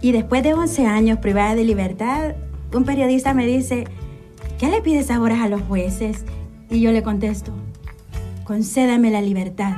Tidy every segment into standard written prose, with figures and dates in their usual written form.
Y después de 11 años privada de libertad, un periodista me dice, ¿qué le pides ahora a los jueces? Y yo le contesto, concédame la libertad.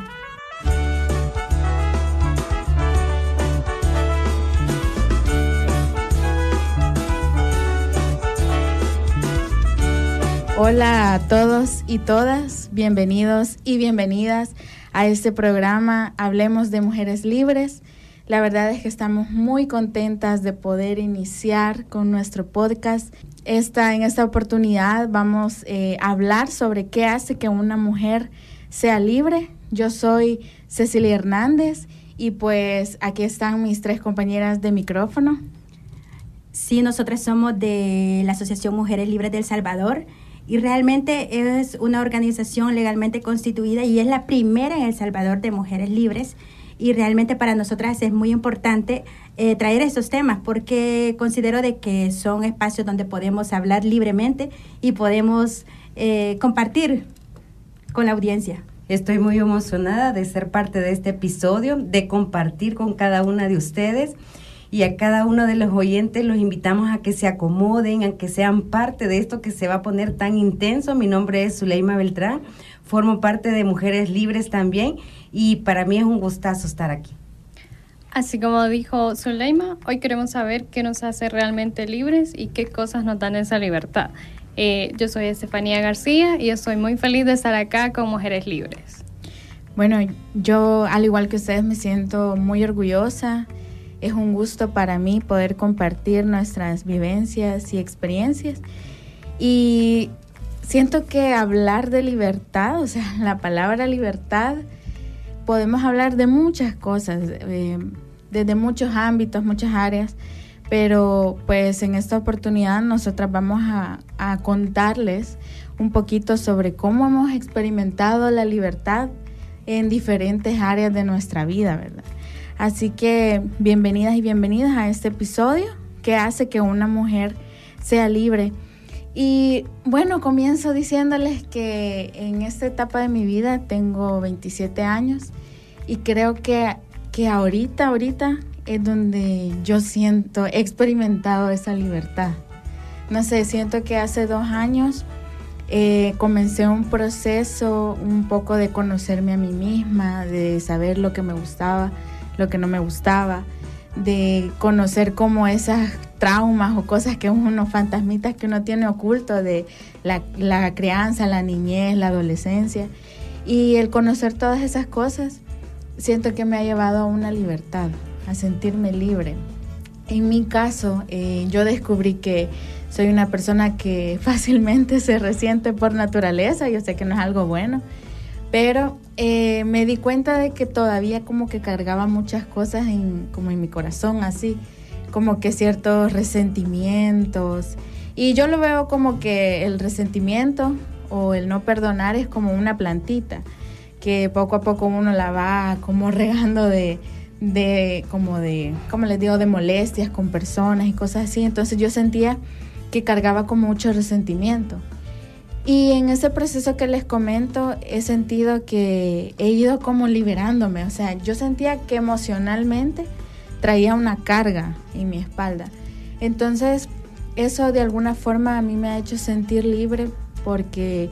Hola a todos y todas, bienvenidos y bienvenidas a este programa Hablemos de Mujeres Libres. La verdad es que estamos muy contentas de poder iniciar con nuestro podcast. En esta oportunidad vamos a hablar sobre qué hace que una mujer sea libre. Yo soy Cecilia Hernández y pues aquí están mis 3 compañeras de micrófono. Sí, nosotras somos de la Asociación Mujeres Libres de El Salvador y realmente es una organización legalmente constituida y es la primera en El Salvador de mujeres libres. Y realmente para nosotras es muy importante traer estos temas porque considero de que son espacios donde podemos hablar libremente y podemos compartir con la audiencia. Estoy muy emocionada de ser parte de este episodio, de compartir con cada una de ustedes y a cada uno de los oyentes los invitamos a que se acomoden, a que sean parte de esto que se va a poner tan intenso. Mi nombre es Zuleima Beltrán, formo parte de Mujeres Libres también y para mí es un gustazo estar aquí. Así como dijo Zuleima, hoy queremos saber qué nos hace realmente libres y qué cosas nos dan esa libertad. Yo soy Estefanía García y estoy muy feliz de estar acá con Mujeres Libres. Bueno, yo al igual que ustedes me siento muy orgullosa. Es un gusto para mí poder compartir nuestras vivencias y experiencias. Y siento que hablar de libertad, o sea, la palabra libertad, podemos hablar de muchas cosas, desde muchos ámbitos, muchas áreas, pero pues en esta oportunidad nosotras vamos a contarles un poquito sobre cómo hemos experimentado la libertad en diferentes áreas de nuestra vida, ¿verdad? Así que bienvenidas y bienvenidas a este episodio que hace que una mujer sea libre. Y bueno, comienzo diciéndoles que en esta etapa de mi vida tengo 27 años y creo que ahorita es donde yo he experimentado esa libertad. No sé, siento que hace 2 años comencé un proceso un poco de conocerme a mí misma, de saber lo que me gustaba, lo que no me gustaba, de conocer como esas traumas o cosas que uno, fantasmitas que uno tiene oculto de la crianza, la niñez, la adolescencia. Y el conocer todas esas cosas, siento que me ha llevado a una libertad, a sentirme libre. En mi caso, yo descubrí que soy una persona que fácilmente se resiente por naturaleza. Yo sé que no es algo bueno, pero me di cuenta de que todavía como que cargaba muchas cosas como en mi corazón, así, como que ciertos resentimientos. Y yo lo veo como que el resentimiento o el no perdonar es como una plantita, que poco a poco uno la va como regando como les digo, de molestias con personas y cosas así. Entonces yo sentía que cargaba con mucho resentimiento. Y en ese proceso que les comento, he sentido que he ido como liberándome. O sea, yo sentía que emocionalmente traía una carga en mi espalda. Entonces, eso de alguna forma a mí me ha hecho sentir libre porque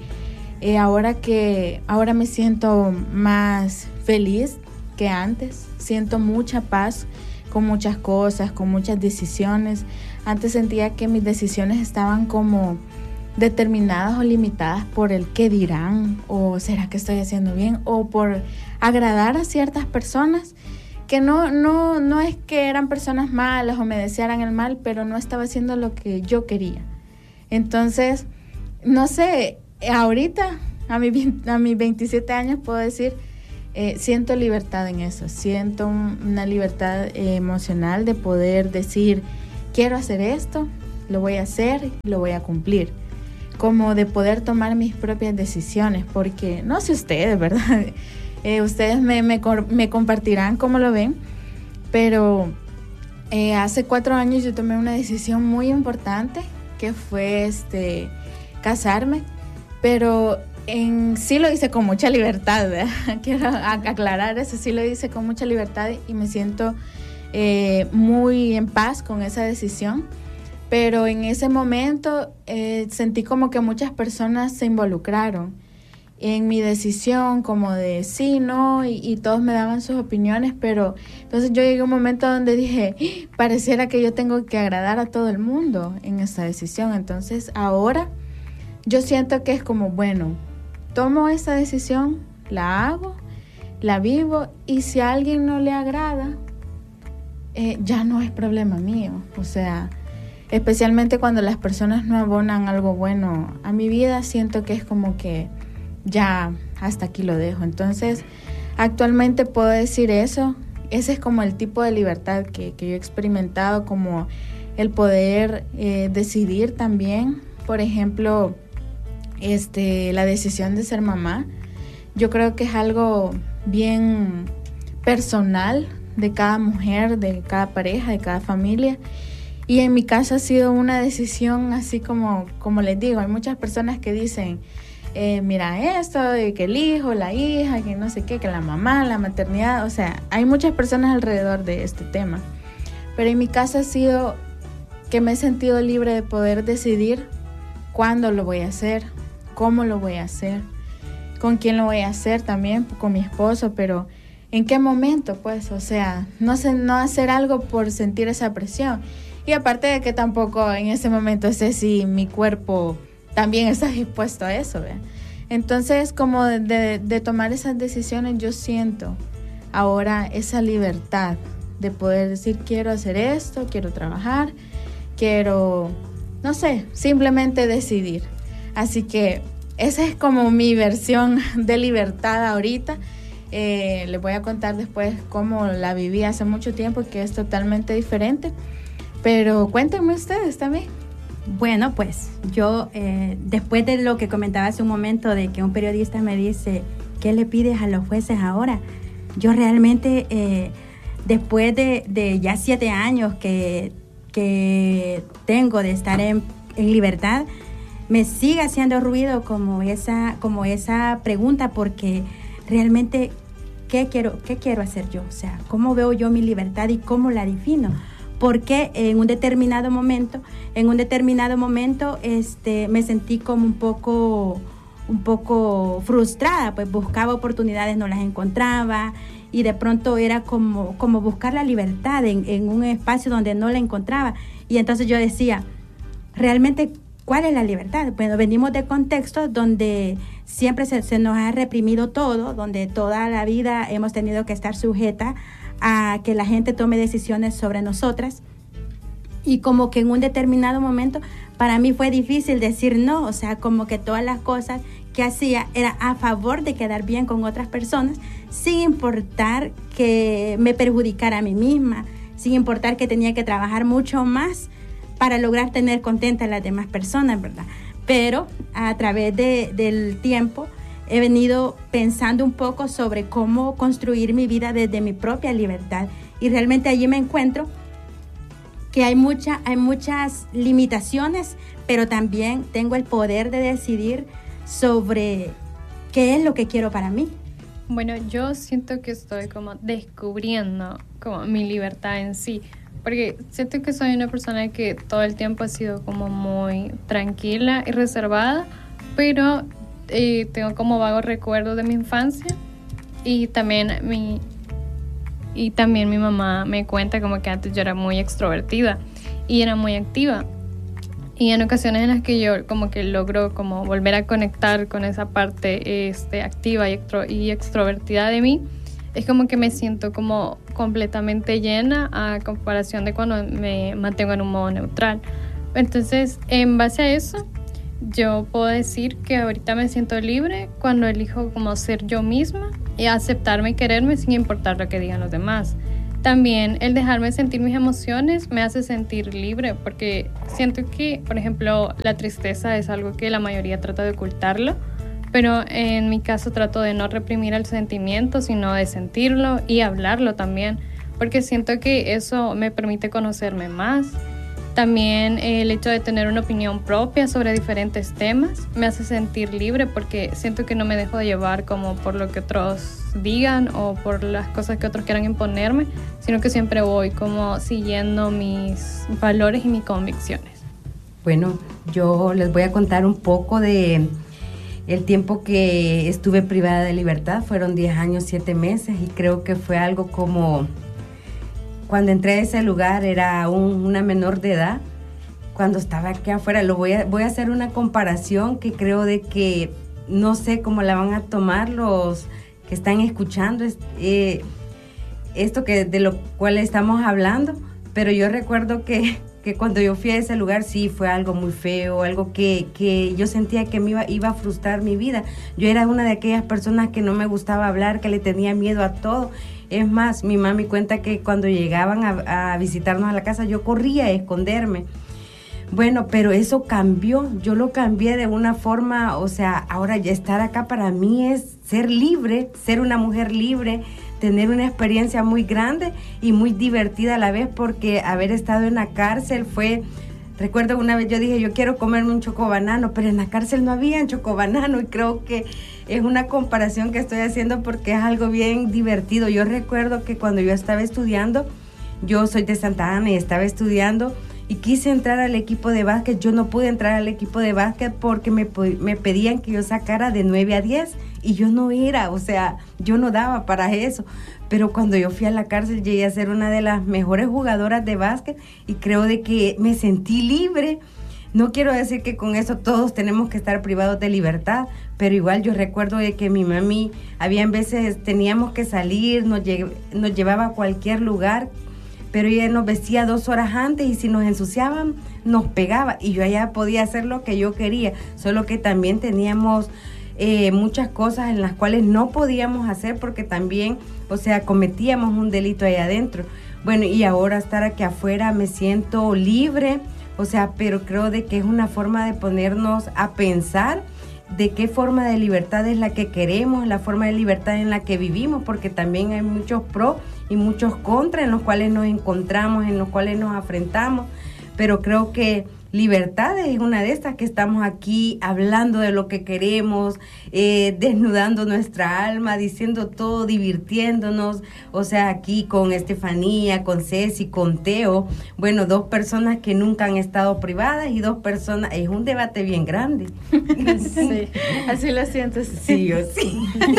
ahora me siento más feliz que antes. Siento mucha paz con muchas cosas, con muchas decisiones. Antes sentía que mis decisiones estaban como determinadas o limitadas por el qué dirán, o será que estoy haciendo bien, o por agradar a ciertas personas que no es que eran personas malas o me desearan el mal, pero no estaba haciendo lo que yo quería. Entonces, no sé, ahorita a mis 27 años puedo decir, siento libertad en eso, siento una libertad emocional de poder decir, quiero hacer esto, lo voy a hacer, lo voy a cumplir. Como de poder tomar mis propias decisiones, porque no sé ustedes, ¿verdad? Ustedes me compartirán cómo lo ven, pero hace 4 años yo tomé una decisión muy importante, que fue casarme, pero sí lo hice con mucha libertad, ¿verdad? Quiero aclarar eso, sí lo hice con mucha libertad y me siento muy en paz con esa decisión, pero en ese momento sentí como que muchas personas se involucraron en mi decisión, como de sí, no, y todos me daban sus opiniones, pero entonces yo llegué a un momento donde dije, pareciera que yo tengo que agradar a todo el mundo en esta decisión. Entonces ahora yo siento que es como, bueno, tomo esta decisión, la hago, la vivo, y si a alguien no le agrada, ya no es problema mío. O sea, especialmente cuando las personas no abonan algo bueno a mi vida, siento que es como que ya hasta aquí lo dejo. Entonces, actualmente puedo decir eso. Ese es como el tipo de libertad que yo he experimentado, como el poder decidir también. Por ejemplo, la decisión de ser mamá. Yo creo que es algo bien personal de cada mujer, de cada pareja, de cada familia. Y en mi caso ha sido una decisión así como les digo, hay muchas personas que dicen, mira esto, de que el hijo, la hija, que no sé qué, que la mamá, la maternidad, o sea, hay muchas personas alrededor de este tema. Pero en mi caso ha sido que me he sentido libre de poder decidir cuándo lo voy a hacer, cómo lo voy a hacer, con quién lo voy a hacer también, con mi esposo, pero en qué momento, pues, o sea, no hacer algo por sentir esa presión. Y aparte de que tampoco en ese momento sé si mi cuerpo también está dispuesto a eso, ¿ve? Entonces, como de tomar esas decisiones, yo siento ahora esa libertad de poder decir, quiero hacer esto, quiero trabajar, quiero, no sé, simplemente decidir. Así que esa es como mi versión de libertad ahorita. Les voy a contar después cómo la viví hace mucho tiempo, que es totalmente diferente. Pero cuéntenme ustedes también. Bueno, pues yo, después de lo que comentaba hace un momento, de que un periodista me dice, ¿qué le pides a los jueces ahora? Yo realmente, después de ya 7 años que tengo de estar en libertad, me sigue haciendo ruido como esa pregunta, porque realmente, ¿qué quiero hacer yo? O sea, ¿cómo veo yo mi libertad y cómo la defino? Porque en un determinado momento, me sentí como un poco frustrada, pues buscaba oportunidades, no las encontraba, y de pronto era como buscar la libertad en un espacio donde no la encontraba. Y entonces yo decía, realmente, ¿cuál es la libertad? Bueno, venimos de contextos donde siempre se nos ha reprimido todo, donde toda la vida hemos tenido que estar sujeta a que la gente tome decisiones sobre nosotras, y como que en un determinado momento para mí fue difícil decir no. O sea, como que todas las cosas que hacía era a favor de quedar bien con otras personas, sin importar que me perjudicara a mí misma, sin importar que tenía que trabajar mucho más para lograr tener contenta a las demás personas, ¿verdad? Pero a través del tiempo he venido pensando un poco sobre cómo construir mi vida desde mi propia libertad, y realmente allí me encuentro que hay muchas limitaciones, pero también tengo el poder de decidir sobre qué es lo que quiero para mí. Bueno, yo siento que estoy como descubriendo como mi libertad en sí, porque siento que soy una persona que todo el tiempo ha sido como muy tranquila y reservada, pero tengo como vagos recuerdos de mi infancia, y también mi mamá me cuenta como que antes yo era muy extrovertida y era muy activa, y en ocasiones en las que yo como que logro como volver a conectar con esa parte activa y extrovertida de mí, es como que me siento como completamente llena a comparación de cuando me mantengo en un modo neutral. Entonces, en base a eso, yo puedo decir que ahorita me siento libre cuando elijo como ser yo misma y aceptarme y quererme sin importar lo que digan los demás. También el dejarme sentir mis emociones me hace sentir libre, porque siento que, por ejemplo, la tristeza es algo que la mayoría trata de ocultarlo, pero en mi caso trato de no reprimir el sentimiento, sino de sentirlo y hablarlo también, porque siento que eso me permite conocerme más. También el hecho de tener una opinión propia sobre diferentes temas me hace sentir libre, porque siento que no me dejo de llevar como por lo que otros digan o por las cosas que otros quieran imponerme, sino que siempre voy como siguiendo mis valores y mis convicciones. Bueno, yo les voy a contar un poco de el tiempo que estuve privada de libertad. Fueron 10 años, 7 meses, y creo que fue algo como... Cuando entré a ese lugar era una menor de edad. Cuando estaba aquí afuera, voy a hacer una comparación que creo de que no sé cómo la van a tomar los que están escuchando esto que de lo cual estamos hablando, pero yo recuerdo que cuando yo fui a ese lugar sí fue algo muy feo, algo que yo sentía que me iba a frustrar mi vida. Yo era una de aquellas personas que no me gustaba hablar, que le tenía miedo a todo. Es más, mi mami cuenta que cuando llegaban a visitarnos a la casa yo corría a esconderme. Bueno, pero eso cambió, yo lo cambié de una forma, o sea, ahora ya estar acá para mí es ser libre, ser una mujer libre, tener una experiencia muy grande y muy divertida a la vez, porque haber estado en la cárcel recuerdo una vez yo dije, yo quiero comerme un chocobanano, pero en la cárcel no había chocobanano, y creo que es una comparación que estoy haciendo porque es algo bien divertido. Yo recuerdo que cuando yo estaba estudiando, yo soy de Santa Ana y estaba estudiando, y quise entrar al equipo de básquet. Yo no pude entrar al equipo de básquet porque me pedían que yo sacara de 9 a 10 y yo no era, o sea, yo no daba para eso. Pero cuando yo fui a la cárcel llegué a ser una de las mejores jugadoras de básquet y creo de que me sentí libre. No quiero decir que con eso todos tenemos que estar privados de libertad, pero igual yo recuerdo de que mi mami, habían veces teníamos que salir, nos llevaba a cualquier lugar, pero ella nos vestía 2 horas antes y si nos ensuciaban, nos pegaba. Y yo allá podía hacer lo que yo quería, solo que también teníamos muchas cosas en las cuales no podíamos hacer porque también, o sea, cometíamos un delito ahí adentro. Bueno, y ahora estar aquí afuera me siento libre, o sea, pero creo de que es una forma de ponernos a pensar de qué forma de libertad es la que queremos, la forma de libertad en la que vivimos, porque también hay muchos pros y muchos contras en los cuales nos encontramos, en los cuales nos afrontamos, pero creo que libertad es una de estas que estamos aquí hablando de lo que queremos, desnudando nuestra alma, diciendo todo, divirtiéndonos, o sea, aquí con Estefanía, con Ceci, con Teo, bueno, 2 personas que nunca han estado privadas y 2 personas, es un debate bien grande. Sí, así lo siento. Sí, yo sí.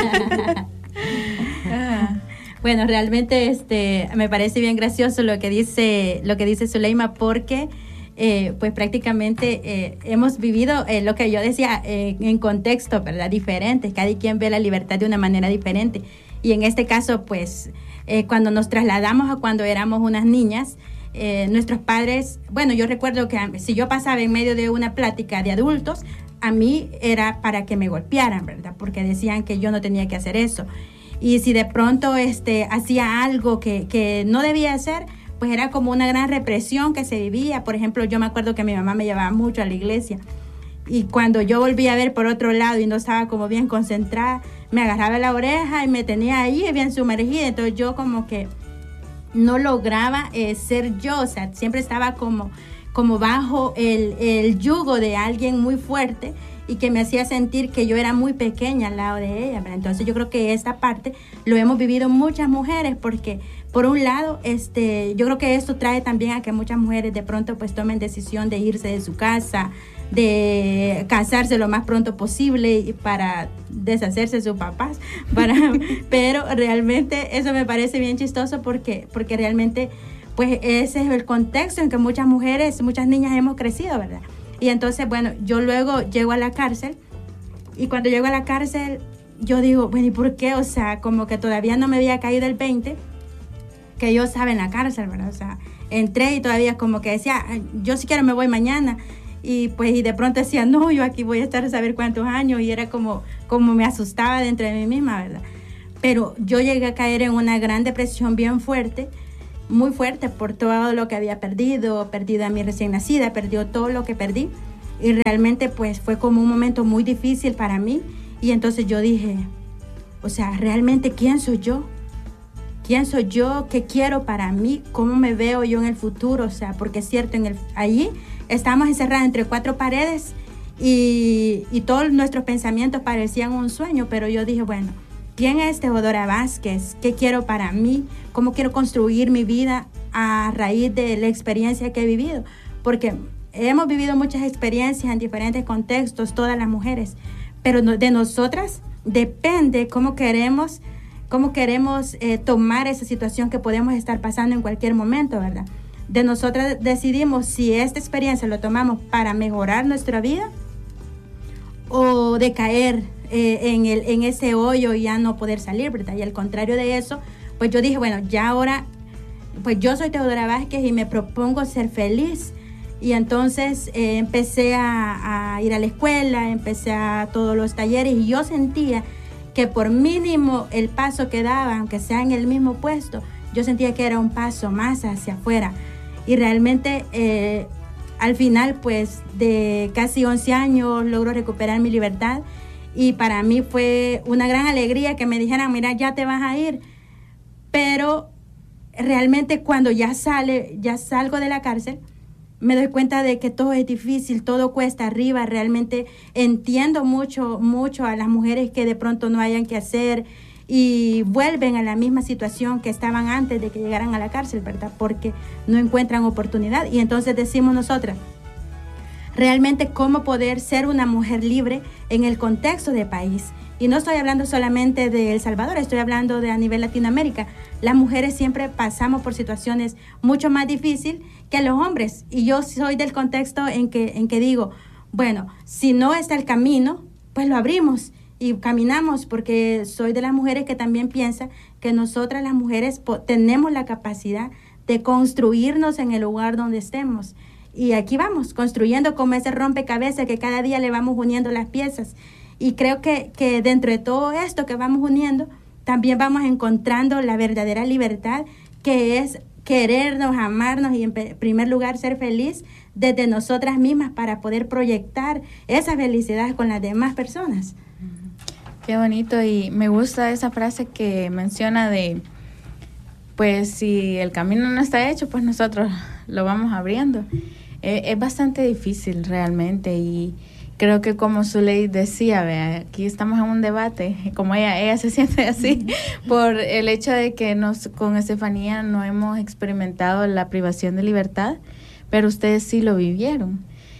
Bueno, realmente me parece bien gracioso lo que dice Zuleima, porque pues prácticamente hemos vivido lo que yo decía en contextos, ¿verdad? Diferentes. Cada quien ve la libertad de una manera diferente. Y en este caso, pues, cuando nos trasladamos a cuando éramos unas niñas, nuestros padres, bueno, yo recuerdo que si yo pasaba en medio de una plática de adultos, a mí era para que me golpearan, ¿verdad? Porque decían que yo no tenía que hacer eso. Y si de pronto hacía algo que no debía hacer, pues era como una gran represión que se vivía. Por ejemplo, yo me acuerdo que mi mamá me llevaba mucho a la iglesia y cuando yo volví a ver por otro lado y no estaba como bien concentrada, me agarraba la oreja y me tenía ahí bien sumergida. Entonces yo como que no lograba ser yo, o sea, siempre estaba como bajo el yugo de alguien muy fuerte y que me hacía sentir que yo era muy pequeña al lado de ella, ¿verdad? Entonces yo creo que esta parte lo hemos vivido muchas mujeres porque por un lado, yo creo que esto trae también a que muchas mujeres de pronto pues tomen decisión de irse de su casa, de casarse lo más pronto posible para deshacerse de sus papás, pero realmente eso me parece bien chistoso porque realmente pues ese es el contexto en que muchas mujeres, muchas niñas hemos crecido, ¿verdad? Y entonces, bueno, yo luego llego a la cárcel y cuando llego a la cárcel yo digo, bueno, ¿y por qué? O sea, como que todavía no me había caído el 20 que yo estaba en la cárcel, ¿verdad? O sea, entré y todavía como que decía, yo si quiero me voy mañana. Y pues y de pronto decía, no, yo aquí voy a estar a saber cuántos años. Y era como me asustaba dentro de mí misma, ¿verdad? Pero yo llegué a caer en una gran depresión bien fuerte, muy fuerte por todo lo que había perdido a mi recién nacida, perdió todo lo que perdí. Y realmente pues fue como un momento muy difícil para mí. Y entonces yo dije, o sea, ¿realmente quién soy yo? ¿Quién soy yo? ¿Qué quiero para mí? ¿Cómo me veo yo en el futuro? O sea, porque es cierto, allí estábamos encerradas entre 4 paredes y todos nuestros pensamientos parecían un sueño, pero yo dije, bueno, ¿quién es Teodora Vázquez? ¿Qué quiero para mí? ¿Cómo quiero construir mi vida a raíz de la experiencia que he vivido? Porque hemos vivido muchas experiencias en diferentes contextos, todas las mujeres, pero de nosotras depende cómo queremos tomar esa situación que podemos estar pasando en cualquier momento, ¿verdad? De nosotras decidimos si esta experiencia lo tomamos para mejorar nuestra vida o de caer en ese hoyo y ya no poder salir, ¿verdad? Y al contrario de eso, pues yo dije, bueno, ya ahora, pues yo soy Teodora Vázquez y me propongo ser feliz. Y entonces empecé a ir a la escuela, empecé a todos los talleres y yo sentía que por mínimo el paso que daba, aunque sea en el mismo puesto, yo sentía que era un paso más hacia afuera. Y realmente al final, pues de casi 11 años logro recuperar mi libertad y para mí fue una gran alegría que me dijeran, mira, ya te vas a ir. Pero realmente cuando ya salgo de la cárcel, me doy cuenta de que todo es difícil, todo cuesta arriba. Realmente entiendo mucho a las mujeres que de pronto no hayan que hacer y vuelven a la misma situación que estaban antes de que llegaran a la cárcel, ¿verdad? Porque no encuentran oportunidad. Y entonces decimos nosotras, realmente cómo poder ser una mujer libre en el contexto del país. Y no estoy hablando solamente de El Salvador, estoy hablando de a nivel Latinoamérica. Las mujeres siempre pasamos por situaciones mucho más difíciles que los hombres. Y yo soy del contexto en que digo, bueno, si no está el camino, pues lo abrimos y caminamos, porque soy de las mujeres que también piensa que nosotras las mujeres tenemos la capacidad de construirnos en el lugar donde estemos. Y aquí vamos, construyendo como ese rompecabezas que cada día le vamos uniendo las piezas. Y creo que dentro de todo esto que vamos uniendo, también vamos encontrando la verdadera libertad, que es querernos, amarnos y en primer lugar ser feliz desde nosotras mismas para poder proyectar esa felicidad con las demás personas. Qué bonito, y me gusta esa frase que menciona de, pues si el camino no está hecho, pues nosotros lo vamos abriendo. Es bastante difícil realmente, y creo que como Zuley decía, vea, aquí estamos en un debate, como ella se siente así, por el hecho de que con Estefanía no hemos experimentado la privación de libertad, pero ustedes sí lo vivieron.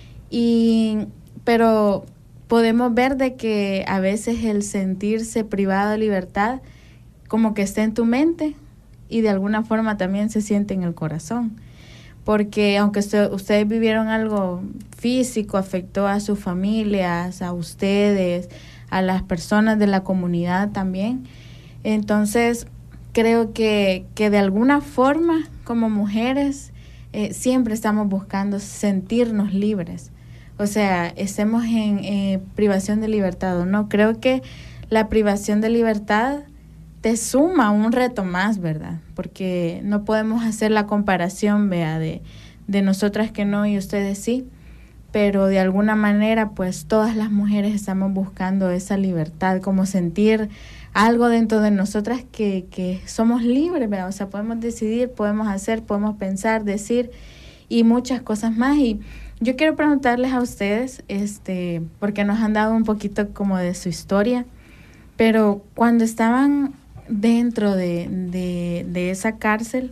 Pero podemos ver de que a veces el sentirse privado de libertad como que está en tu mente y de alguna forma también se siente en el corazón. Porque aunque ustedes vivieron algo físico, afectó a sus familias, a ustedes, a las personas de la comunidad también. Entonces, creo que de alguna forma, como mujeres, siempre estamos buscando sentirnos libres. O sea, estemos en privación de libertad o no. Creo que la privación de libertad te suma un reto más, ¿verdad? Porque no podemos hacer la comparación, vea, de nosotras que no y ustedes sí, pero de alguna manera, pues todas las mujeres estamos buscando esa libertad, como sentir algo dentro de nosotras que somos libres, ¿verdad? O sea, podemos decidir, podemos hacer, podemos pensar, decir y muchas cosas más. Y yo quiero preguntarles a ustedes, porque nos han dado un poquito como de su historia, pero cuando estaban dentro de esa cárcel,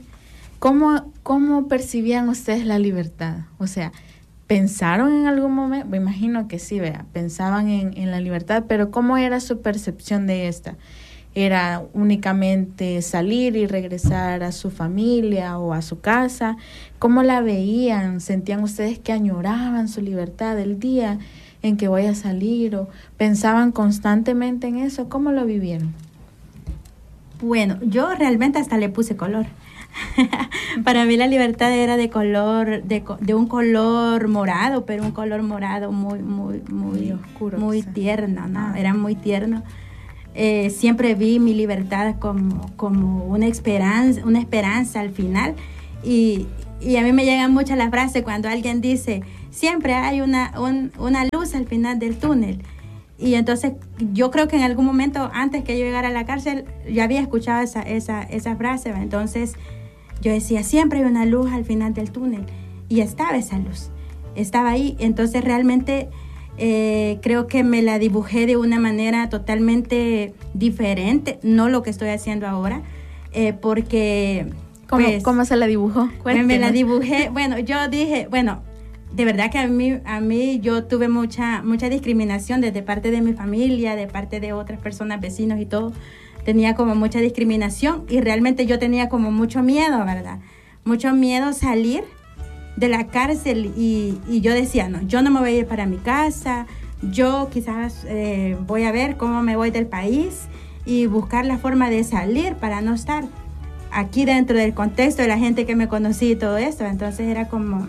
¿cómo percibían ustedes la libertad? O sea, ¿pensaron en algún momento? Me imagino que sí, vea, pensaban en la libertad, pero ¿cómo era su percepción de esta? ¿Era únicamente salir y regresar a su familia o a su casa? ¿Cómo la veían? ¿Sentían ustedes que añoraban su libertad el día en que voy a salir? ¿O pensaban constantemente en eso? ¿Cómo lo vivieron? Bueno, yo realmente hasta le puse color. Para mí la libertad era de color, de un color morado, pero un color morado muy oscuro, muy tierno, ¿no? Era muy tierno. Siempre vi mi libertad como una esperanza al final. Y a mí me llegan muchas las frases cuando alguien dice, siempre hay una luz al final del túnel. Y entonces yo creo que en algún momento antes que yo llegara a la cárcel ya había escuchado esa frase. Entonces yo decía, siempre hay una luz al final del túnel. Y estaba esa luz, estaba ahí. Entonces realmente Creo que me la dibujé de una manera totalmente diferente, no lo que estoy haciendo ahora, porque... ¿Cómo se la dibujó? Me la dibujé, bueno, yo dije, bueno, de verdad que a mí yo tuve mucha discriminación desde parte de mi familia, de parte de otras personas, vecinos y todo. Tenía como mucha discriminación y realmente yo tenía como mucho miedo, ¿verdad? Mucho miedo salir de la cárcel y yo decía, no, yo no me voy a ir para mi casa, yo quizás voy a ver cómo me voy del país y buscar la forma de salir para no estar aquí dentro del contexto de la gente que me conocí y todo esto. Entonces era como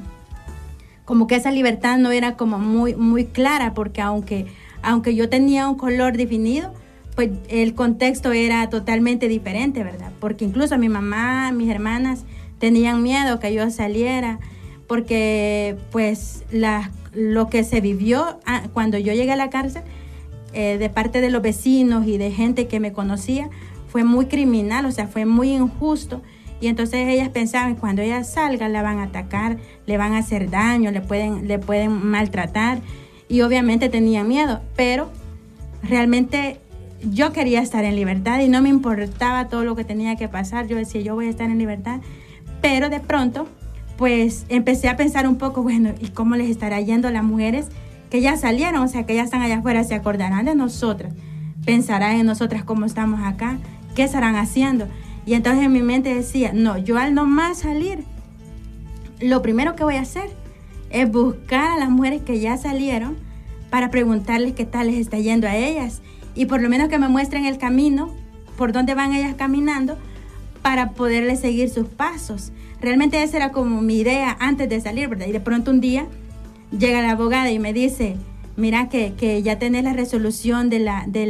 que esa libertad no era como muy clara, porque aunque yo tenía un color definido, pues el contexto era totalmente diferente, ¿verdad? Porque incluso mi mamá, mis hermanas tenían miedo que yo saliera, porque pues lo que se vivió cuando yo llegué a la cárcel, de parte de los vecinos y de gente que me conocía, fue muy criminal, o sea, fue muy injusto. Y entonces ellas pensaban, cuando ella salga la van a atacar, le van a hacer daño, le pueden maltratar. Y obviamente tenía miedo, pero realmente yo quería estar en libertad y no me importaba todo lo que tenía que pasar. Yo decía, yo voy a estar en libertad. Pero de pronto, pues empecé a pensar un poco, bueno, ¿y cómo les estará yendo a las mujeres que ya salieron? O sea, que ya están allá afuera, ¿se acordarán de nosotras? ¿Pensarán en nosotras cómo estamos acá? ¿Qué estarán haciendo? Y entonces en mi mente decía, no, yo al nomás salir, lo primero que voy a hacer es buscar a las mujeres que ya salieron para preguntarles qué tal les está yendo a ellas y por lo menos que me muestren el camino, por dónde van ellas caminando, para poderles seguir sus pasos. Realmente esa era como mi idea antes de salir, ¿verdad? Y de pronto un día llega la abogada y me dice, mira que ya tenés la resolución de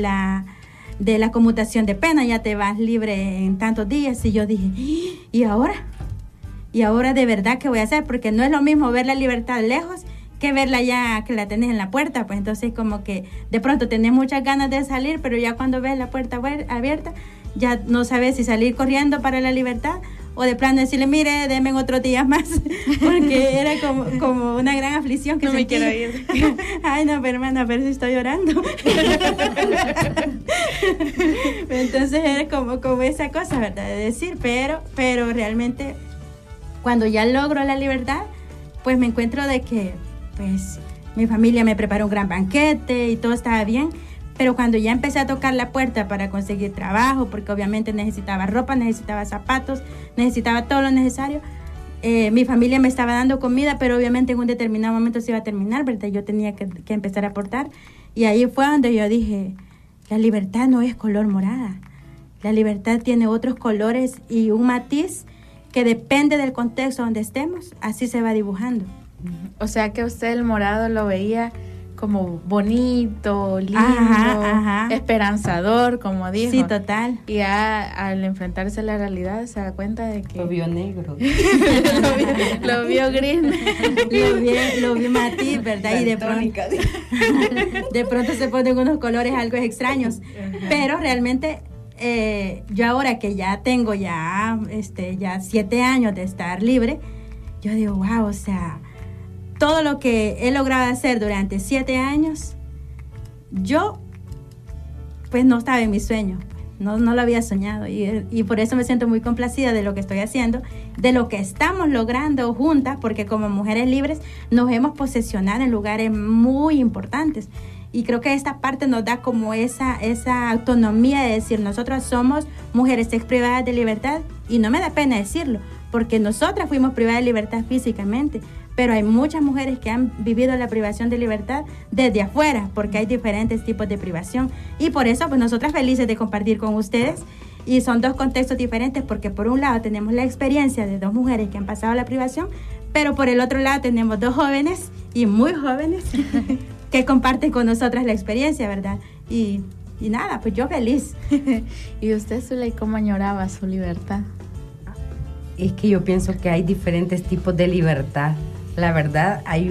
la conmutación de pena, ya te vas libre en tantos días. Y yo dije, ¿y ahora? ¿Y ahora de verdad qué voy a hacer? Porque no es lo mismo ver la libertad lejos que verla ya que la tenés en la puerta. Pues entonces como que de pronto tenés muchas ganas de salir, pero ya cuando ves la puerta abierta, ya no sabes si salir corriendo para la libertad o de plano decirle, mire, denme otros días más, porque era como una gran aflicción que no sentí. Me quiero ir. Ay, no, pero hermana, pero si estoy llorando. Entonces era como esa cosa, ¿verdad? De decir, pero realmente cuando ya logro la libertad, pues me encuentro de que, pues, mi familia me preparó un gran banquete y todo estaba bien. Pero cuando ya empecé a tocar la puerta para conseguir trabajo, porque obviamente necesitaba ropa, necesitaba zapatos, necesitaba todo lo necesario, mi familia me estaba dando comida, pero obviamente en un determinado momento se iba a terminar, ¿verdad? Yo tenía que empezar a aportar. Y ahí fue donde yo dije, la libertad no es color morada. La libertad tiene otros colores y un matiz que depende del contexto donde estemos, así se va dibujando. O sea que usted el morado lo veía como bonito, lindo, esperanzador, como dijo. Sí, total. Y al enfrentarse a la realidad se da cuenta de que... Lo vio negro. lo vio gris. lo vi matiz, ¿verdad? Y de pronto se ponen unos colores algo extraños. Pero realmente yo ahora que ya tengo ya 7 años de estar libre, yo digo, wow, o sea... Todo lo que he logrado hacer durante 7 años, yo pues no estaba en mis sueños, no lo había soñado y por eso me siento muy complacida de lo que estoy haciendo, de lo que estamos logrando juntas, porque como mujeres libres nos hemos posesionado en lugares muy importantes y creo que esta parte nos da como esa autonomía de decir, nosotros somos mujeres privadas de libertad y no me da pena decirlo, porque nosotras fuimos privadas de libertad físicamente, pero hay muchas mujeres que han vivido la privación de libertad desde afuera, porque hay diferentes tipos de privación. Y por eso, pues nosotras felices de compartir con ustedes. Y son dos contextos diferentes, porque por un lado tenemos la experiencia de 2 mujeres que han pasado la privación, pero por el otro lado tenemos 2 jóvenes, y muy jóvenes, que comparten con nosotras la experiencia, ¿verdad? Y nada, pues yo feliz. ¿Y usted, Zuley, cómo añoraba su libertad? Es que yo pienso que hay diferentes tipos de libertad. La verdad, hay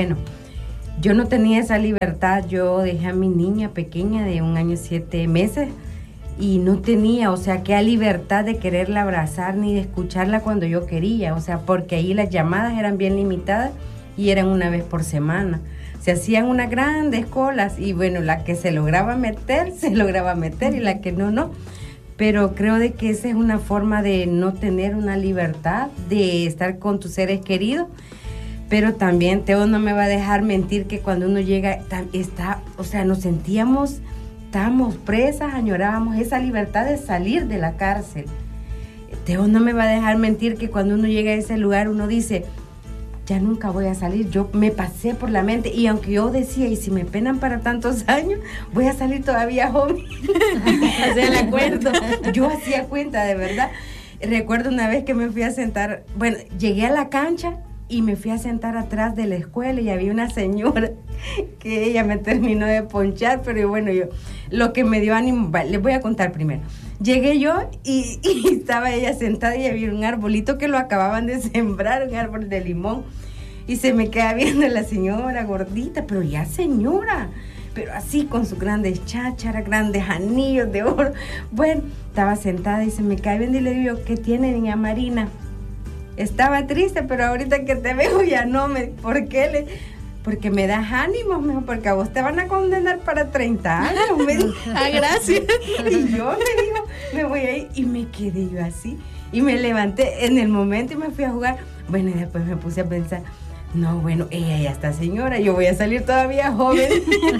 yo no tenía esa libertad. Yo dejé a mi niña pequeña de 1 año y 7 meses y no tenía, o sea, que libertad de quererla abrazar ni de escucharla cuando yo quería, o sea, porque ahí las llamadas eran bien limitadas y eran una vez por semana. se hacían unas grandes colas y bueno, la que se lograba meter y la que no. Pero creo de que esa es una forma de no tener una libertad, de estar con tus seres queridos. Pero también Teo no me va a dejar mentir que cuando uno llega, nos sentíamos, estábamos presas, añorábamos esa libertad de salir de la cárcel. Teo no me va a dejar mentir que cuando uno llega a ese lugar uno dice, ya nunca voy a salir. Yo me pasé por la mente y aunque yo decía, y si me penan para tantos años, voy a salir todavía joven. Hacía la cuenta. Yo hacía cuenta, de verdad. Recuerdo una vez que me fui a sentar, bueno, llegué a la cancha y me fui a sentar atrás de la escuela y había una señora que ella me terminó de ponchar, pero bueno, lo que me dio ánimo, les voy a contar primero. Llegué yo y estaba ella sentada y había un arbolito que lo acababan de sembrar, un árbol de limón, y se me queda viendo la señora gordita, pero ya señora, pero así con sus grandes chácharas, grandes anillos de oro. Bueno, estaba sentada y se me cae viendo y le digo, ¿qué tiene, niña Marina? Estaba triste, pero ahorita que te veo ya no ¿por qué? Porque me das ánimo, mejor, porque a vos te van a condenar para 30 años. Gracias. Y yo me digo, me voy a ir, y me quedé yo así, y me levanté en el momento y me fui a jugar. Bueno, y después me puse a pensar, no, bueno, ella ya está señora, yo voy a salir todavía joven.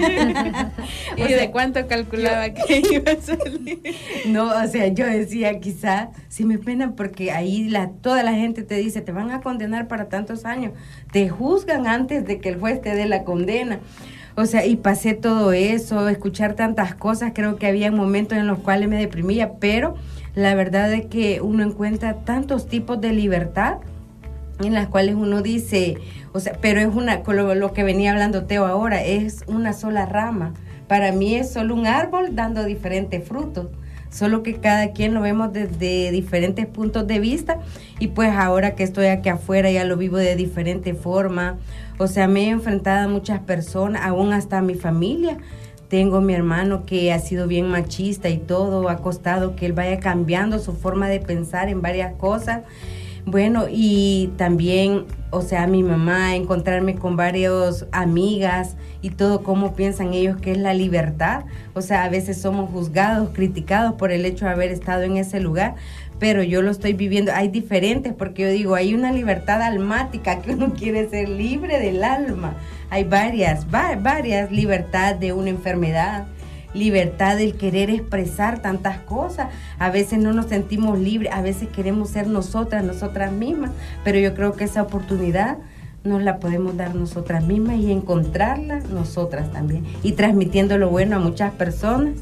¿Y de cuánto calculaba que iba a salir? No, o sea, yo decía, quizá, si me pena, porque ahí toda la gente te dice, te van a condenar para tantos años, te juzgan antes de que el juez te dé la condena. O sea, y pasé todo eso, escuchar tantas cosas, creo que había momentos en los cuales me deprimía, pero la verdad es que uno encuentra tantos tipos de libertad en las cuales uno dice, o sea, pero es lo que venía hablando Teo ahora, es una sola rama. Para mí es solo un árbol dando diferentes frutos, solo que cada quien lo vemos desde diferentes puntos de vista, y pues ahora que estoy aquí afuera ya lo vivo de diferente forma. O sea, me he enfrentado a muchas personas, aún hasta a mi familia. Tengo mi hermano que ha sido bien machista y todo, ha costado que él vaya cambiando su forma de pensar en varias cosas. Bueno, y también, o sea, mi mamá, encontrarme con varias amigas y todo, cómo piensan ellos que es la libertad. O sea, a veces somos juzgados, criticados por el hecho de haber estado en ese lugar, pero yo lo estoy viviendo. Hay diferentes, porque yo digo, hay una libertad almática, que uno quiere ser libre del alma. Hay varias libertad de una enfermedad, libertad del querer expresar tantas cosas. A veces no nos sentimos libres, a veces queremos ser nosotras mismas, pero yo creo que esa oportunidad nos la podemos dar nosotras mismas y encontrarla nosotras también, y transmitiendo lo bueno a muchas personas.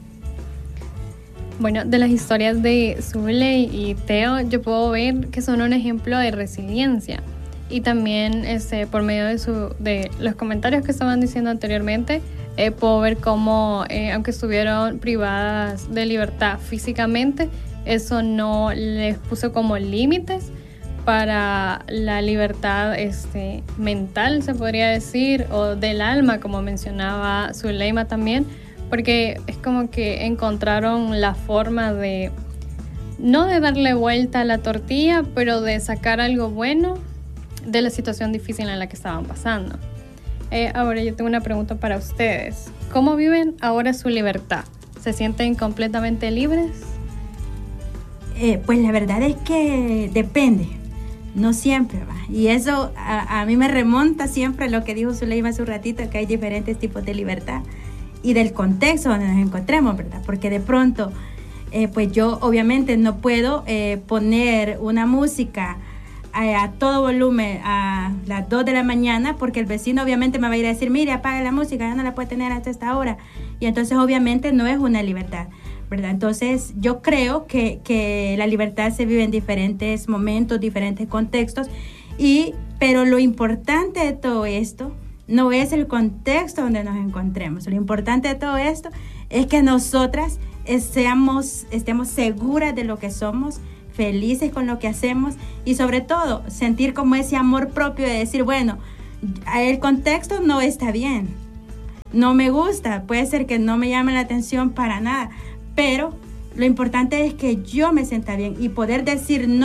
Bueno, de las historias de Zuley y Teo, yo puedo ver que son un ejemplo de resiliencia, y también por medio de los comentarios que estaban diciendo anteriormente, puedo ver cómo, aunque estuvieron privadas de libertad físicamente, eso no les puso como límites para la libertad mental, se podría decir, o del alma, como mencionaba Zuleima también, porque es como que encontraron la forma de, no de darle vuelta a la tortilla, pero de sacar algo bueno de la situación difícil en la que estaban pasando. Ahora yo tengo una pregunta para ustedes. ¿Cómo viven ahora su libertad? ¿Se sienten completamente libres? Pues la verdad es que depende, no siempre va. Y eso a mí me remonta siempre a lo que dijo Zuleima hace un ratito, que hay diferentes tipos de libertad y del contexto donde nos encontremos, ¿verdad? Porque de pronto, pues yo obviamente no puedo poner una música a todo volumen a las 2 de la mañana, porque el vecino obviamente me va a ir a decir, mire, apaga la música, ya no la puede tener hasta esta hora, y entonces obviamente no es una libertad, ¿verdad? Entonces yo creo que la libertad se vive en diferentes momentos, diferentes contextos, pero lo importante de todo esto no es el contexto donde nos encontremos, lo importante de todo esto es que nosotras estemos seguras de lo que somos, felices con lo que hacemos, y sobre todo sentir como ese amor propio de decir, bueno, el contexto no está bien, no me gusta, puede ser que no me llame la atención para nada, pero lo importante es que yo me sienta bien y poder decir no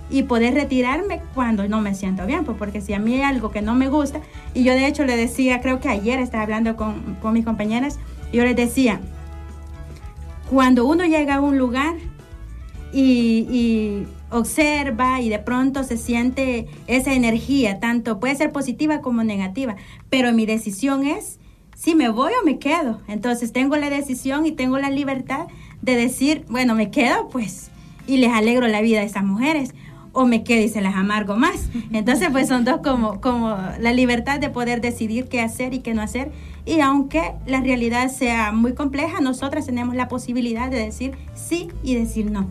y poder retirarme cuando no me siento bien, pues porque si a mí hay algo que no me gusta, y yo de hecho le decía, creo que ayer estaba hablando con mis compañeras, y yo les decía, cuando uno llega a un lugar y observa y de pronto se siente esa energía, tanto puede ser positiva como negativa, pero mi decisión es si me voy o me quedo. Entonces tengo la decisión y tengo la libertad de decir, bueno, me quedo pues y les alegro la vida a esas mujeres, o me quedo y se las amargo más. Entonces pues son dos como la libertad de poder decidir qué hacer y qué no hacer, y aunque la realidad sea muy compleja, nosotras tenemos la posibilidad de decir sí y decir no.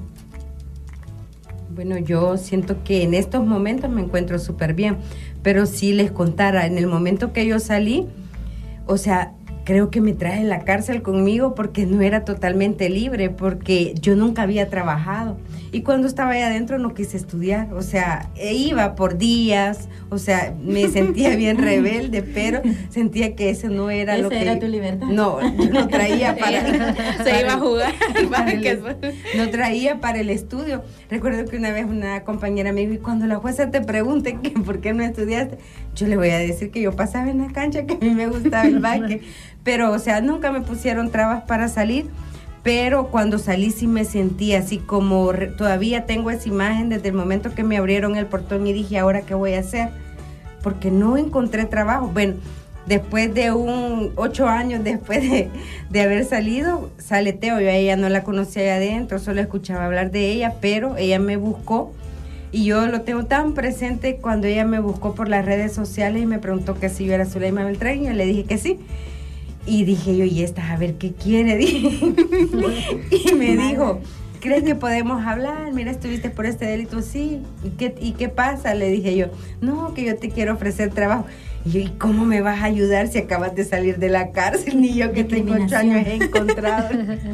Bueno, yo siento que en estos momentos me encuentro súper bien, pero si les contara, en el momento que yo salí, o sea, creo que me traje en la cárcel conmigo porque no era totalmente libre, porque yo nunca había trabajado. Y cuando estaba ahí adentro no quise estudiar, o sea, iba por días, o sea, me sentía bien rebelde, pero sentía que eso no era lo que... ¿Esa era tu libertad? No, yo no traía Se iba a jugar. No traía para el estudio. Recuerdo que una vez una compañera me dijo, y cuando la jueza te pregunte que por qué no estudiaste, yo le voy a decir que yo pasaba en la cancha, que a mí me gustaba el básquet. Pero, o sea, nunca me pusieron trabas para salir, pero cuando salí sí me sentí así como, todavía tengo esa imagen desde el momento que me abrieron el portón y dije, ¿ahora qué voy a hacer? Porque no encontré trabajo. Bueno, después de 8 años después de haber salido, sale Teo. Yo a ella no la conocía allá adentro, solo escuchaba hablar de ella, pero ella me buscó. Y yo lo tengo tan presente cuando ella me buscó por las redes sociales y me preguntó que si yo era Zuleima Beltrán, y yo le dije que sí. Y dije yo, y esta, a ver qué quiere, dije. Y me dijo, ¿crees que podemos hablar? Mira, estuviste por este delito, sí. ¿Y qué pasa? Le dije yo, no, que yo te quiero ofrecer trabajo. Y yo, ¿y cómo me vas a ayudar si acabas de salir de la cárcel? Ni yo que tengo 8 años he encontrado.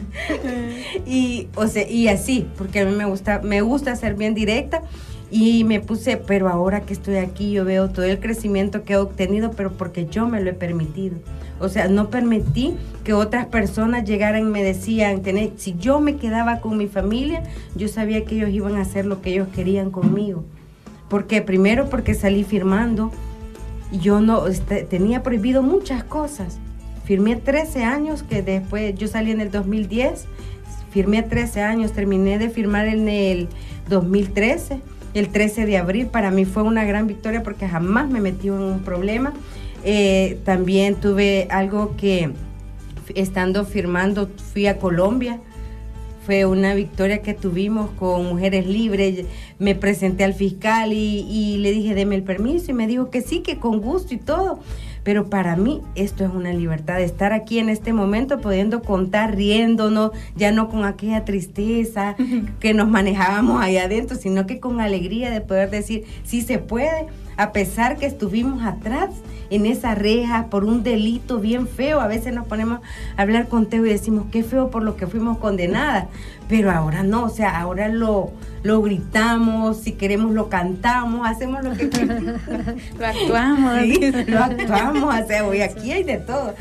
Y, o sea, y así, porque a mí me gusta ser bien directa. Y me puse, pero ahora que estoy aquí yo veo todo el crecimiento que he obtenido, pero porque yo me lo he permitido. O sea, no permití que otras personas llegaran y me decían, si yo me quedaba con mi familia, yo sabía que ellos iban a hacer lo que ellos querían conmigo. ¿Por qué? Primero porque salí firmando y yo no tenía prohibido muchas cosas. Firmé 13 años, que después yo salí en el 2010, firmé 13 años, terminé de firmar en el 2013. El 13 de abril para mí fue una gran victoria porque jamás me metí en un problema. También tuve algo que, estando firmando, fui a Colombia. Fue una victoria que tuvimos con Mujeres Libres. Me presenté al fiscal y le dije, deme el permiso. Y me dijo que sí, que con gusto y todo. Pero para mí esto es una libertad, de estar aquí en este momento pudiendo contar, riéndonos, ya no con aquella tristeza que nos manejábamos allá adentro, sino que con alegría de poder decir, sí se puede, a pesar que estuvimos atrás en esa reja por un delito bien feo. A veces nos ponemos a hablar con Teo y decimos, qué feo por lo que fuimos condenadas, pero ahora no, o sea, ahora lo gritamos, si queremos lo cantamos, hacemos lo que queremos. Lo actuamos. Sí, lo actuamos, o sea, hoy aquí hay de todo.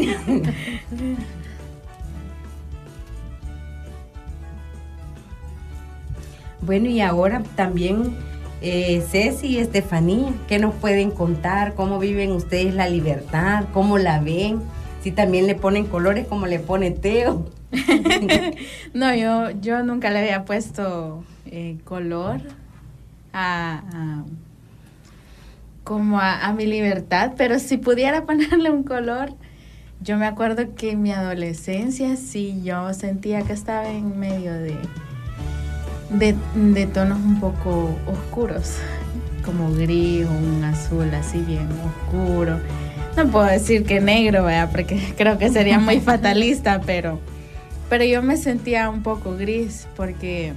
Bueno, y ahora también Ceci y Estefanía, ¿qué nos pueden contar? ¿Cómo viven ustedes la libertad? ¿Cómo la ven? Si también le ponen colores como le pone Teo. No, yo nunca le había puesto color a mi libertad, pero si pudiera ponerle un color, yo me acuerdo que en mi adolescencia sí yo sentía que estaba en medio de tonos un poco oscuros, como gris o un azul así bien oscuro. No puedo decir que negro, ¿verdad? Porque creo que sería muy fatalista, pero yo me sentía un poco gris porque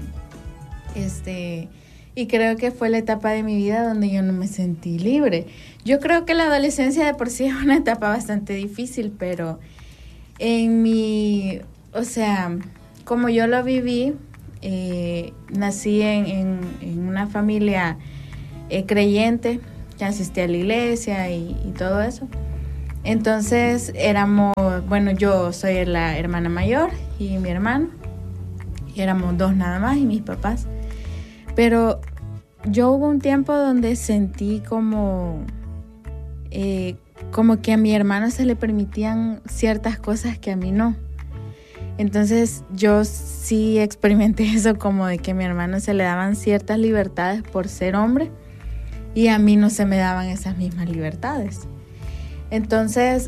y creo que fue la etapa de mi vida donde yo no me sentí libre. Yo creo que la adolescencia de por sí es una etapa bastante difícil, pero o sea, como yo lo viví, nací en una familia creyente, que asistía a la iglesia y todo eso. Entonces yo soy la hermana mayor y mi hermano, y éramos 2 nada más, y mis papás. Pero yo hubo un tiempo donde sentí como que a mi hermano se le permitían ciertas cosas que a mí no. Entonces yo sí experimenté eso, como de que a mi hermano se le daban ciertas libertades por ser hombre y a mí no se me daban esas mismas libertades. Entonces,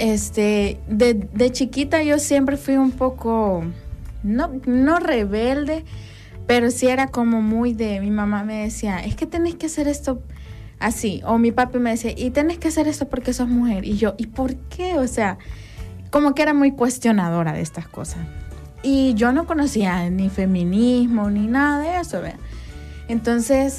de chiquita yo siempre fui un poco, no rebelde, pero sí era como muy de, mi mamá me decía, es que tenés que hacer esto así, o mi papi me decía, y tenés que hacer esto porque sos mujer, y yo, ¿y por qué? O sea, como que era muy cuestionadora de estas cosas. Y yo no conocía ni feminismo ni nada de eso, ¿verdad? Entonces,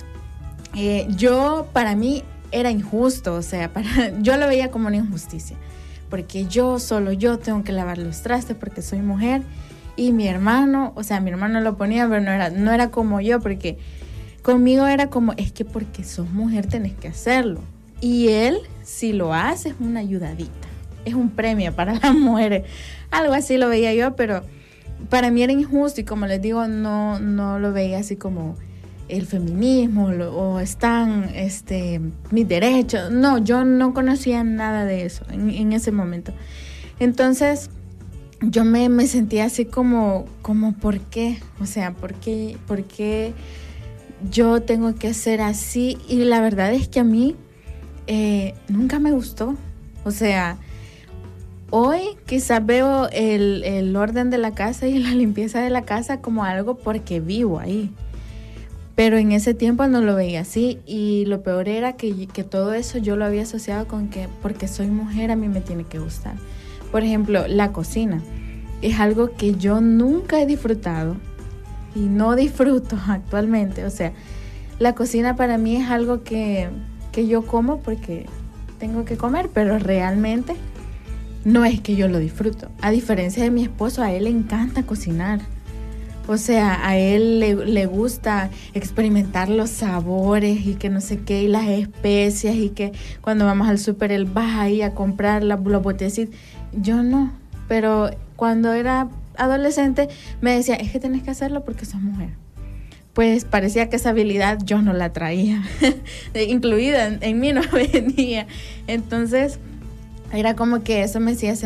para mí era injusto, o sea, yo lo veía como una injusticia, porque solo yo tengo que lavar los trastes porque soy mujer, y mi hermano lo ponía, pero no era como yo, porque conmigo era como, es que porque sos mujer tenés que hacerlo, y él, si lo hace, es una ayudadita. Es un premio para las mujeres. Algo así lo veía yo, pero para mí era injusto y como les digo, no lo veía así como el feminismo o están mis derechos. No, yo no conocía nada de eso en ese momento. Entonces yo me sentía así como ¿por qué? O sea, ¿por qué yo tengo que ser así? Y la verdad es que a mí nunca me gustó. O sea, hoy quizás veo el orden de la casa y la limpieza de la casa como algo porque vivo ahí. Pero en ese tiempo no lo veía así, y lo peor era que todo eso yo lo había asociado con que porque soy mujer a mí me tiene que gustar. Por ejemplo, la cocina es algo que yo nunca he disfrutado y no disfruto actualmente. O sea, la cocina para mí es algo que yo como porque tengo que comer, pero realmente no es que yo lo disfruto. A diferencia de mi esposo, a él le encanta cocinar. O sea, a él le gusta experimentar los sabores y que no sé qué, y las especias, y que cuando vamos al súper él va ahí a comprar los botecitos. Yo no, pero cuando era adolescente me decía, es que tenés que hacerlo porque sos mujer. Pues parecía que esa habilidad yo no la traía, incluida en mí no venía. Entonces era como que eso me hacía,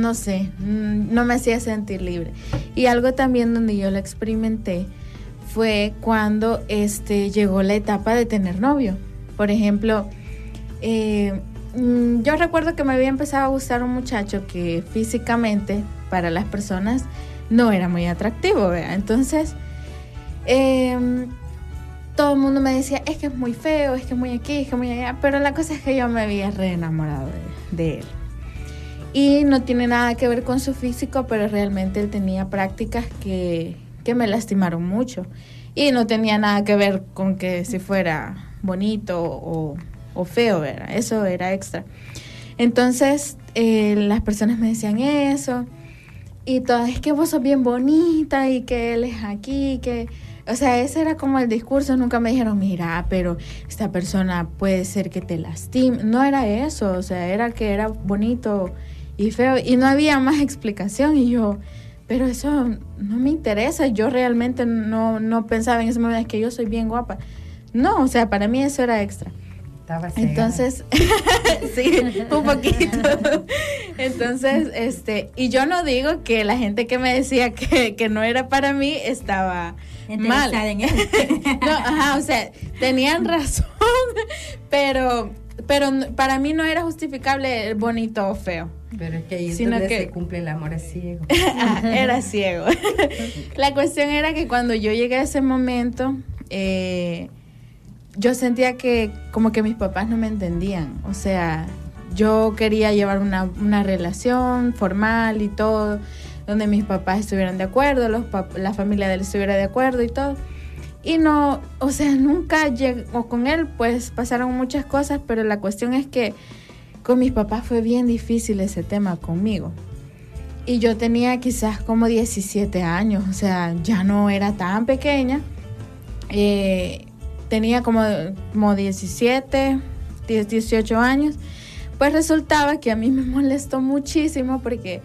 no me hacía sentir libre. Y algo también donde yo lo experimenté fue cuando llegó la etapa de tener novio. Por ejemplo, yo recuerdo que me había empezado a gustar un muchacho que físicamente para las personas no era muy atractivo, ¿verdad? Entonces todo el mundo me decía, es que es muy feo, es que es muy aquí, es que es muy allá, pero la cosa es que yo me había re enamorado de él. Y no tiene nada que ver con su físico, pero realmente él tenía prácticas que me lastimaron mucho. Y no tenía nada que ver con que si fuera bonito o feo, ¿verdad? Eso era extra. Entonces, las personas me decían eso, y todas, es que vos sos bien bonita, y que él es aquí, que... O sea, ese era como el discurso. Nunca me dijeron, mira, pero esta persona puede ser que te lastime. No era eso, o sea, era que era bonito y feo, y no había más explicación. Y yo, pero eso no me interesa. Yo realmente no pensaba en ese momento, es que yo soy bien guapa. No, o sea, para mí eso era extra. Estaba cegada. Entonces, sí, un poquito. Entonces, y yo no digo que la gente que me decía que no era para mí estaba mal. En él. No, o sea, tenían razón, pero para mí no era justificable bonito o feo. Pero es que ahí entonces se cumple el amor ciego. Era ciego. La cuestión era que cuando yo llegué a ese momento, yo sentía que como que mis papás no me entendían. O sea, yo quería llevar una relación formal y todo, donde mis papás estuvieran de acuerdo, la familia de él estuviera de acuerdo y todo. Y no, o sea, nunca llegó con él, pues pasaron muchas cosas, pero la cuestión es que con mis papás fue bien difícil ese tema conmigo. Y yo tenía quizás como 17 años, o sea, ya no era tan pequeña. Tenía como 17, 18 años. Pues resultaba que a mí me molestó muchísimo porque